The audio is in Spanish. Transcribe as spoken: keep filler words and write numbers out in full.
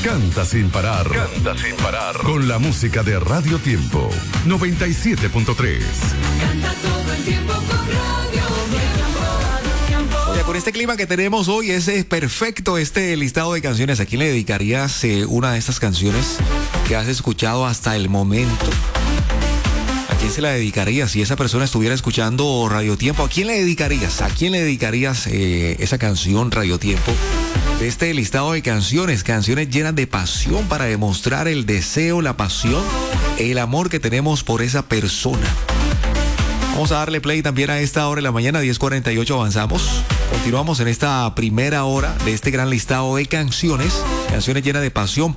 Canta sin parar. Canta sin parar. Con la música de Radio Tiempo. noventa y siete punto tres. Canta todo el tiempo con Radio Tiempo. Oye, con este clima que tenemos hoy, es perfecto este listado de canciones. ¿A quién le dedicarías eh, una de estas canciones que has escuchado hasta el momento? ¿A quién se la dedicarías si esa persona estuviera escuchando Radio Tiempo? ¿A quién le dedicarías? ¿A quién le dedicarías eh, esa canción Radio Tiempo? De este listado de canciones, canciones llenas de pasión para demostrar el deseo, la pasión, el amor que tenemos por esa persona. Vamos a darle play también a esta hora de la mañana, diez cuarenta y ocho, avanzamos. Continuamos en esta primera hora de este gran listado de canciones, canciones llenas de pasión